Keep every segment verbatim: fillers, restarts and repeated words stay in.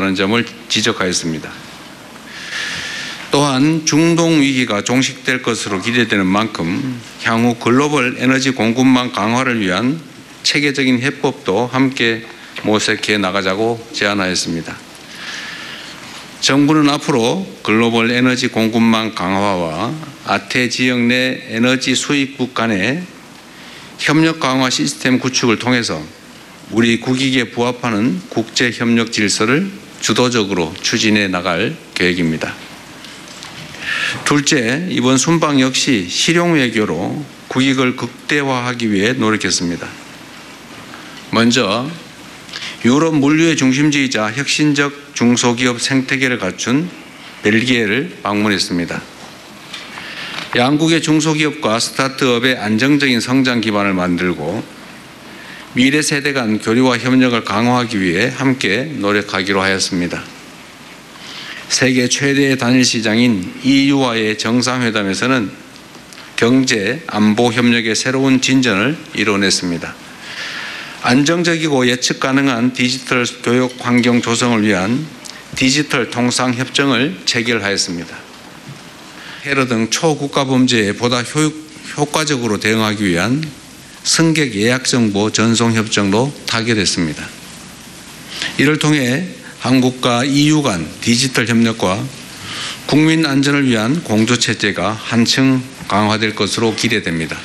있다는 점을 지적하였습니다. 또한 중동 위기가 종식될 것으로 기대되는 만큼 향후 글로벌 에너지 공급망 강화를 위한 체계적인 해법도 함께 모색해 나가자고 제안하였습니다. 정부는 앞으로 글로벌 에너지 공급망 강화와 아태 지역 내 에너지 수입국 간의 협력 강화 시스템 구축을 통해서 우리 국익에 부합하는 국제 협력 질서를 주도적으로 추진해 나갈 계획입니다. 둘째, 이번 순방 역시 실용 외교로 국익을 극대화하기 위해 노력했습니다. 먼저 유럽 물류의 중심지이자 혁신적 중소기업 생태계를 갖춘 벨기에를 방문했습니다. 양국의 중소기업과 스타트업의 안정적인 성장 기반을 만들고 미래 세대 간 교류와 협력을 강화하기 위해 함께 노력하기로 하였습니다. 세계 최대의 단일 시장인 이유와의 정상회담에서는 경제, 안보 협력의 새로운 진전을 이뤄냈습니다. 안정적이고 예측 가능한 디지털 교육 환경 조성을 위한 디지털 통상 협정을 체결하였습니다. 테러 등 초국가 범죄에 보다 효, 효과적으로 대응하기 위한 승객 예약 정보 전송 협정도 타결했습니다. 이를 통해 한국과 이유 간 디지털 협력과 국민 안전을 위한 공조 체제가 한층 강화될 것으로 기대됩니다.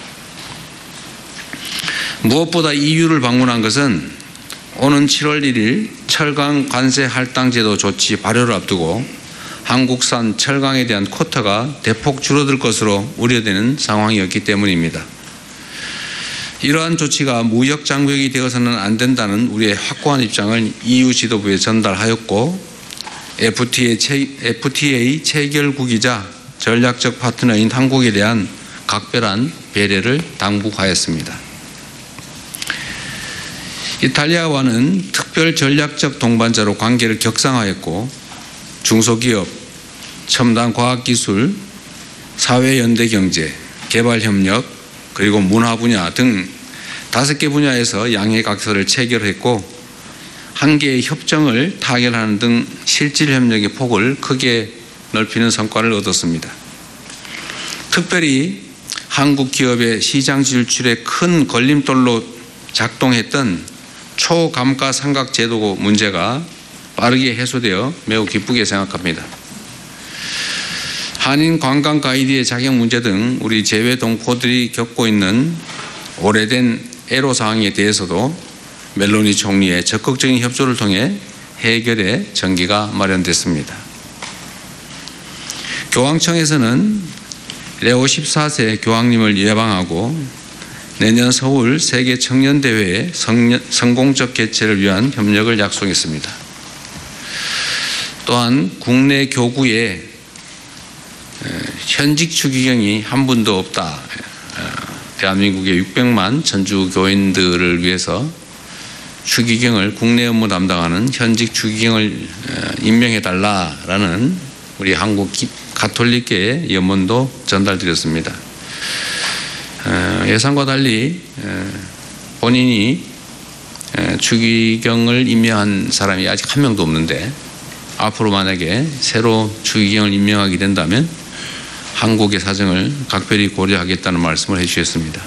무엇보다 이유를 방문한 것은 오는 칠월 일일 철강 관세 할당 제도 조치 발효를 앞두고 한국산 철강에 대한 쿼터가 대폭 줄어들 것으로 우려되는 상황이었기 때문입니다. 이러한 조치가 무역 장벽이 되어서는 안 된다는 우리의 확고한 입장을 이유 지도부에 전달하였고 에프티에이, 체, 에프티에이 체결국이자 전략적 파트너인 한국에 대한 각별한 배려를 당부하였습니다. 이탈리아와는 특별 전략적 동반자로 관계를 격상하였고 중소기업, 첨단 과학기술, 사회연대경제, 개발협력, 그리고 문화 분야 등 다섯 개 분야에서 양해각서를 체결했고 한 개의 협정을 타결하는 등 실질 협력의 폭을 크게 넓히는 성과를 얻었습니다. 특별히 한국 기업의 시장 진출에 큰 걸림돌로 작동했던 초감가상각제도 문제가 빠르게 해소되어 매우 기쁘게 생각합니다. 한인 관광 가이드의 자격 문제 등 우리 재외 동포들이 겪고 있는 오래된 애로사항에 대해서도 멜로니 총리의 적극적인 협조를 통해 해결의 전기가 마련됐습니다. 교황청에서는 레오 십사 세 교황님을 예방하고 내년 서울 세계 청년대회의 성공적 개최를 위한 협력을 약속했습니다. 또한 국내 교구에 현직 추기경이 한 분도 없다. 대한민국의 육백만 전주 교인들을 위해서 추기경을 국내 업무 담당하는 현직 추기경을 임명해달라라는 우리 한국 가톨릭계의 염원도 전달드렸습니다. 예상과 달리 본인이 추기경을 임명한 사람이 아직 한 명도 없는데 앞으로 만약에 새로 추기경을 임명하게 된다면 한국의 사정을 각별히 고려하겠다는 말씀을 해주셨습니다.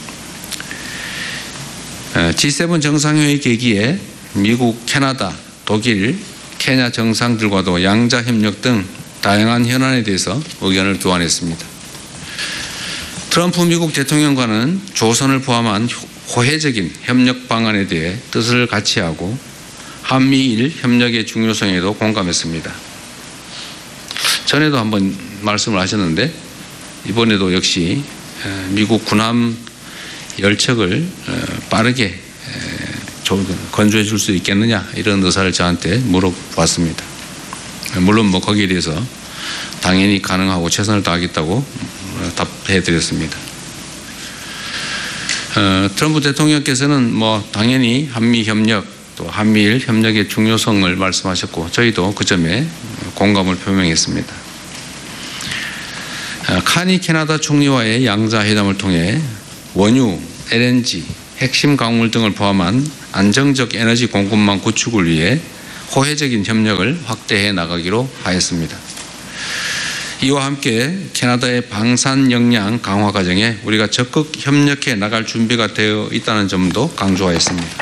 지 세븐 정상회의 계기에 미국, 캐나다, 독일, 케냐 정상들과도 양자 협력 등 다양한 현안에 대해서 의견을 교환했습니다. 트럼프 미국 대통령과는 조선을 포함한 호혜적인 협력 방안에 대해 뜻을 같이 하고 한미일 협력의 중요성에도 공감했습니다. 전에도 한번 말씀을 하셨는데 이번에도 역시 미국 군함 열척을 빠르게 건조해 줄 수 있겠느냐 이런 의사를 저한테 물어봤습니다. 물론 뭐 거기에 대해서 당연히 가능하고 최선을 다하겠다고 답해 드렸습니다. 어, 트럼프 대통령께서는 뭐 당연히 한미 협력 또 한미일 협력의 중요성을 말씀하셨고 저희도 그 점에 공감을 표명했습니다. 어, 카니 캐나다 총리와의 양자 회담을 통해 원유, 엘엔지, 핵심 광물 등을 포함한 안정적 에너지 공급망 구축을 위해 호혜적인 협력을 확대해 나가기로 하였습니다. 이와 함께 캐나다의 방산 역량 강화 과정에 우리가 적극 협력해 나갈 준비가 되어 있다는 점도 강조하였습니다.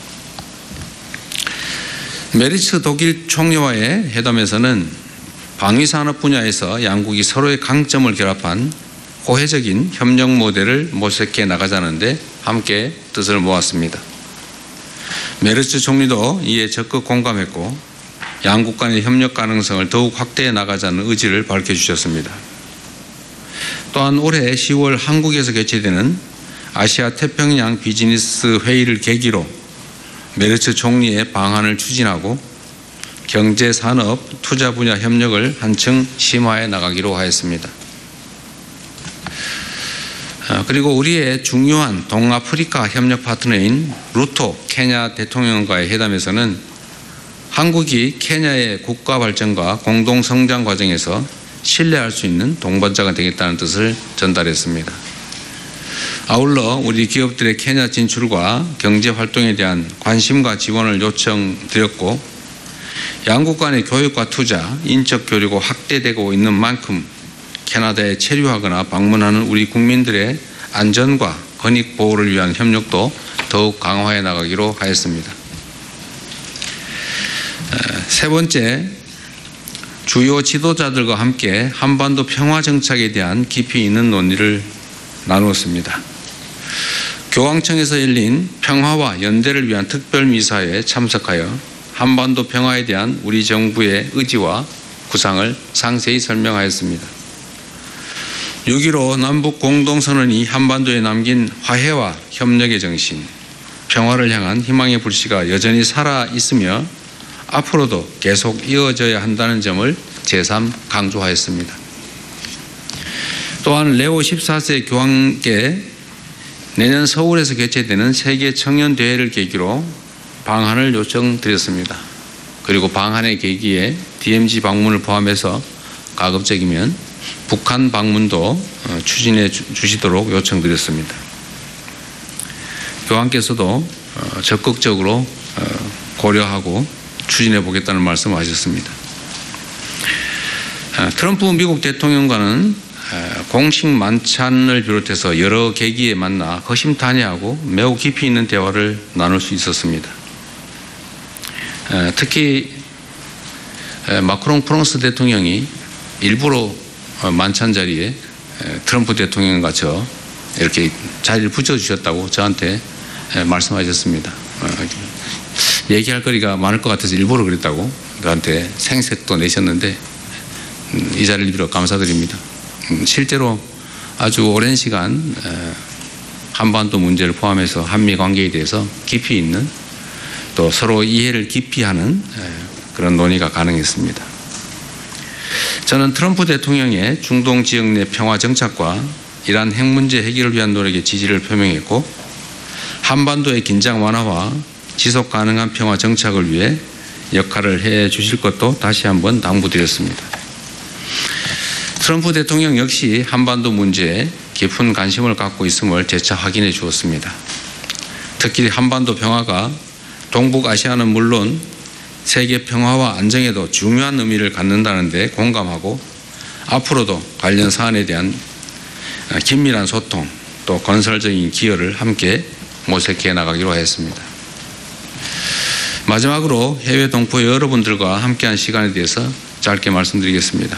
메리츠 독일 총리와의 회담에서는 방위산업 분야에서 양국이 서로의 강점을 결합한 호혜적인 협력 모델을 모색해 나가자는데 함께 뜻을 모았습니다. 메르츠 총리도 이에 적극 공감했고 양국 간의 협력 가능성을 더욱 확대해 나가자는 의지를 밝혀주셨습니다. 또한 올해 시월 한국에서 개최되는 아시아 태평양 비즈니스 회의를 계기로 메르츠 총리의 방안을 추진하고 경제, 산업, 투자 분야 협력을 한층 심화해 나가기로 하였습니다. 그리고 우리의 중요한 동아프리카 협력 파트너인 루토 케냐 대통령과의 회담에서는 한국이 케냐의 국가 발전과 공동 성장 과정에서 신뢰할 수 있는 동반자가 되겠다는 뜻을 전달했습니다. 아울러 우리 기업들의 케냐 진출과 경제 활동에 대한 관심과 지원을 요청드렸고 양국 간의 교육과 투자, 인적 교류가 확대되고 있는 만큼 캐나다에 체류하거나 방문하는 우리 국민들의 안전과 권익 보호를 위한 협력도 더욱 강화해 나가기로 하였습니다. 세 번째, 주요 지도자들과 함께 한반도 평화 정착에 대한 깊이 있는 논의를 나누었습니다. 교황청에서 열린 평화와 연대를 위한 특별미사회에 참석하여 한반도 평화에 대한 우리 정부의 의지와 구상을 상세히 설명하였습니다. 육점일오 남북 공동선언이 한반도에 남긴 화해와 협력의 정신, 평화를 향한 희망의 불씨가 여전히 살아있으며 앞으로도 계속 이어져야 한다는 점을 재삼 강조하였습니다. 또한 레오 십사 세 교황께 내년 서울에서 개최되는 세계 청년 대회를 계기로 방한을 요청드렸습니다. 그리고 방한의 계기에 디엠지 방문을 포함해서 가급적이면 북한 방문도 추진해 주시도록 요청드렸습니다. 교황께서도 적극적으로 고려하고 추진해 보겠다는 말씀을 하셨습니다. 트럼프 미국 대통령과는 공식 만찬을 비롯해서 여러 계기에 만나 허심탄회하고 매우 깊이 있는 대화를 나눌 수 있었습니다. 특히 마크롱 프랑스 대통령이 일부러 만찬 자리에 트럼프 대통령과 저 이렇게 자리를 붙여주셨다고 저한테 말씀하셨습니다. 얘기할 거리가 많을 것 같아서 일부러 그랬다고 저한테 생색도 내셨는데 이 자리를 빌어 감사드립니다. 실제로 아주 오랜 시간 한반도 문제를 포함해서 한미 관계에 대해서 깊이 있는 또 서로 이해를 깊이 하는 그런 논의가 가능했습니다. 저는 트럼프 대통령의 중동 지역 내 평화 정착과 이란 핵 문제 해결을 위한 노력에 지지를 표명했고 한반도의 긴장 완화와 지속 가능한 평화 정착을 위해 역할을 해 주실 것도 다시 한번 당부드렸습니다. 트럼프 대통령 역시 한반도 문제에 깊은 관심을 갖고 있음을 재차 확인해 주었습니다. 특히 한반도 평화가 동북아시아는 물론 세계 평화와 안정에도 중요한 의미를 갖는다는 데 공감하고 앞으로도 관련 사안에 대한 긴밀한 소통 또 건설적인 기여를 함께 모색해 나가기로 하였습니다. 마지막으로 해외 동포 여러분들과 함께한 시간에 대해서 짧게 말씀드리겠습니다.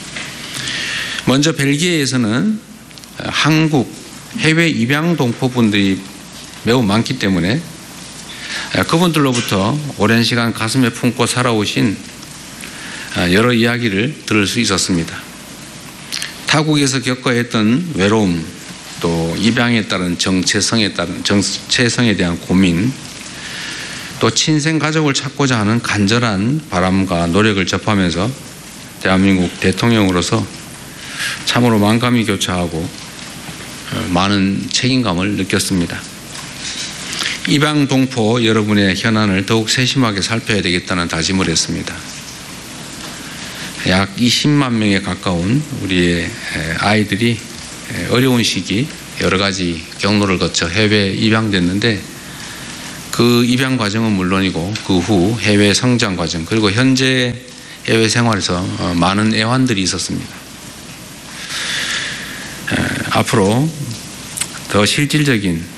먼저 벨기에에서는 한국 해외 입양 동포분들이 매우 많기 때문에 그분들로부터 오랜 시간 가슴에 품고 살아오신 여러 이야기를 들을 수 있었습니다. 타국에서 겪어야 했던 외로움, 또 입양에 따른 정체성에 따른 정체성에 대한 고민, 또 친생 가족을 찾고자 하는 간절한 바람과 노력을 접하면서 대한민국 대통령으로서 참으로 만감이 교차하고 많은 책임감을 느꼈습니다. 입양 동포 여러분의 현안을 더욱 세심하게 살펴야 되겠다는 다짐을 했습니다. 약 이십만 명에 가까운 우리의 아이들이 어려운 시기 여러 가지 경로를 거쳐 해외에 입양됐는데 그 입양 과정은 물론이고 그 후 해외 성장 과정 그리고 현재 해외 생활에서 많은 애환들이 있었습니다. 앞으로 더 실질적인